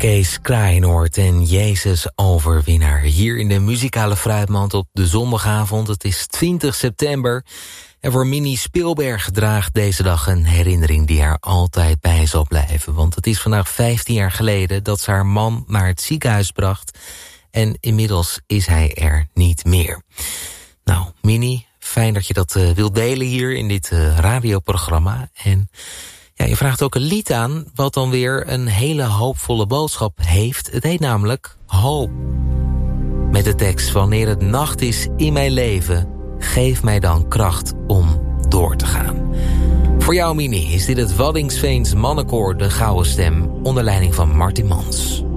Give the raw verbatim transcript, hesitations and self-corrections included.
Kees Kraaienoord en Jezus Overwinnaar. Hier in de muzikale fruitmand op de zondagavond. Het is twintig september. En voor Minnie Speelberg draagt deze dag een herinnering die haar altijd bij zal blijven. Want het is vandaag vijftien jaar geleden dat ze haar man naar het ziekenhuis bracht. En inmiddels is hij er niet meer. Nou, Minnie, fijn dat je dat uh, wilt delen hier in dit uh, radioprogramma. En ja, je vraagt ook een lied aan wat dan weer een hele hoopvolle boodschap heeft. Het heet namelijk Hoop. Met de tekst: wanneer het nacht is in mijn leven, geef mij dan kracht om door te gaan. Voor jou, Minnie, is dit het Waddinxveens mannenkoor De Gouden Stem onder leiding van Martin Mans.